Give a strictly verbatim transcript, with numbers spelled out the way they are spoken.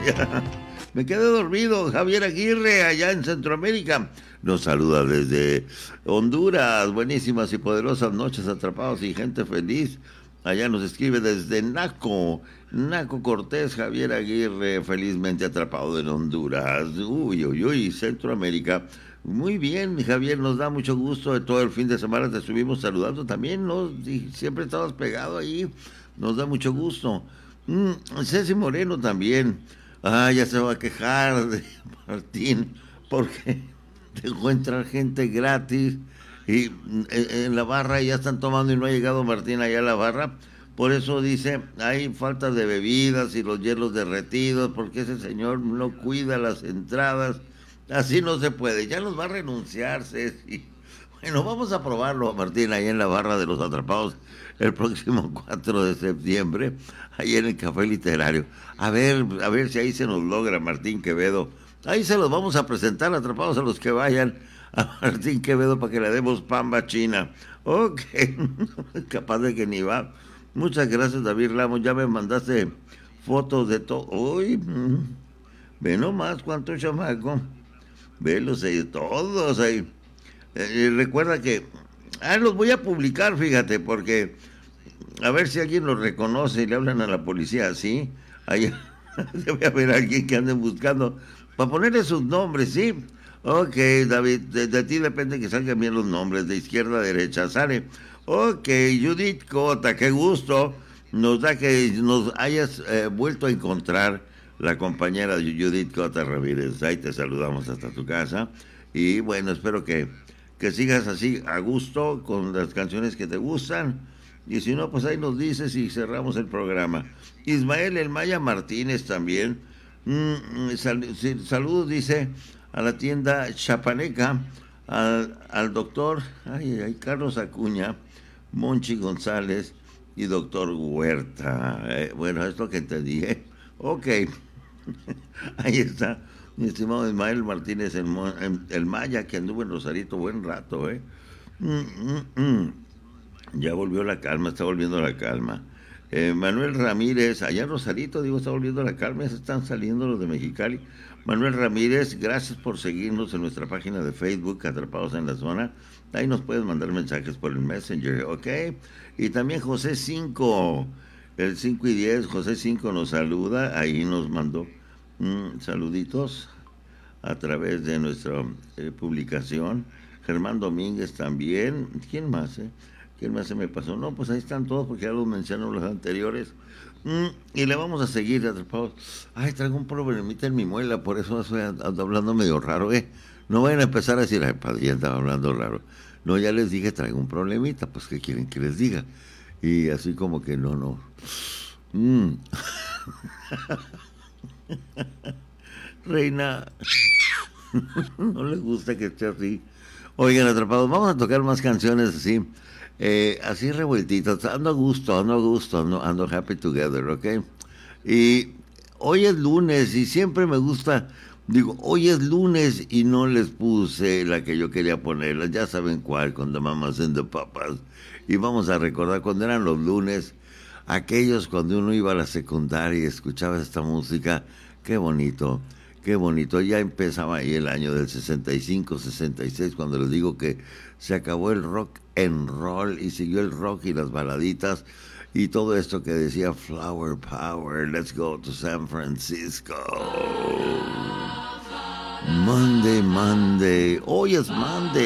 ya. Me quedé dormido. Javier Aguirre, allá en Centroamérica, nos saluda desde Honduras. Buenísimas y poderosas noches, atrapados y gente feliz. Allá nos escribe desde Naco, Naco Cortés, Javier Aguirre, felizmente atrapado en Honduras. Uy, uy, uy, Centroamérica. Muy bien, Javier, nos da mucho gusto. De todo el fin de semana te estuvimos saludando también, ¿no? Y siempre estabas pegado ahí. Nos da mucho gusto. Mm, Ceci Moreno también. Ah, ya se va a quejar de Martín porque dejó entrar gente gratis y en, en la barra ya están tomando y no ha llegado Martín allá a la barra. Por eso dice, hay falta de bebidas y los hielos derretidos porque ese señor no cuida las entradas. Así no se puede, ya nos va a renunciar, Ceci. Bueno, vamos a probarlo, Martín, ahí en la barra de los atrapados el próximo cuatro de septiembre, ahí en el Café Literario. A ver, a ver si ahí se nos logra, Martín Quevedo. Ahí se los vamos a presentar, atrapados, a los que vayan a Martín Quevedo para que le demos pamba china. Ok, capaz de que ni va. Muchas gracias, David Ramos, ya me mandaste fotos de todo. Uy, ve nomás cuánto chamaco. Velos ahí, todos ahí. Eh, recuerda que... Ah, los voy a publicar, fíjate, porque... A ver si alguien los reconoce y le hablan a la policía, ¿sí? Ahí debe haber alguien que ande buscando para ponerle sus nombres, ¿sí? Ok, David, de, de ti depende que salgan bien los nombres, de izquierda a derecha, ¿sale? Ok, Judith Cota, qué gusto nos da que nos hayas eh, vuelto a encontrar, la compañera de Judith Cota Ramírez. Ahí te saludamos hasta tu casa y bueno, espero que, que sigas así a gusto con las canciones que te gustan. Y si no, pues ahí nos dices y cerramos el programa. Ismael El Maya Martínez también. Mm, sal, saludos, dice, a la tienda Chapaneca, al, al doctor ay, ay, Carlos Acuña, Monchi González y doctor Huerta. Eh, bueno, es lo que entendí, ¿eh? Ok. Ahí está, mi estimado Ismael Martínez El, el Maya, que anduvo en Rosarito buen rato, ¿eh? Mm, mm, mm. Ya volvió la calma, está volviendo la calma. Eh, Manuel Ramírez, allá en Rosarito, digo, está volviendo la calma, ya se están saliendo los de Mexicali. Manuel Ramírez, gracias por seguirnos en nuestra página de Facebook, Atrapados en la Zona. Ahí nos puedes mandar mensajes por el Messenger, ¿ok? Y también José cinco, el cinco y diez, José cinco nos saluda, ahí nos mandó mm, saluditos a través de nuestra eh, publicación. Germán Domínguez también, ¿quién más, eh? ¿Quién más se me pasó? No, pues ahí están todos porque ya los menciono los anteriores. Mm, y le vamos a seguir atrapados. Ay, traigo un problemita en mi muela, por eso estoy ando hablando medio raro, ¿eh? No vayan a empezar a decir, ay, padre, ya estaba hablando raro. No, ya les dije, traigo un problemita, pues, ¿qué quieren que les diga? Y así como que no, no. Mm. Reina, no les gusta que esté así. Oigan, atrapados, vamos a tocar más canciones así. Eh, así revueltitas, ando a gusto, ando a gusto, ando, ando happy together, ¿ok? Y hoy es lunes y siempre me gusta, digo, hoy es lunes y no les puse la que yo quería ponerla, ya saben cuál, con The Mamas and the Papas. Y vamos a recordar cuando eran los lunes, aquellos cuando uno iba a la secundaria y escuchaba esta música, qué bonito. Qué bonito, ya empezaba ahí el año del sesenta y cinco, sesenta y seis, cuando les digo que se acabó el rock and roll y siguió el rock y las baladitas y todo esto que decía Flower Power, let's go to San Francisco. Monday, Monday, hoy es Monday.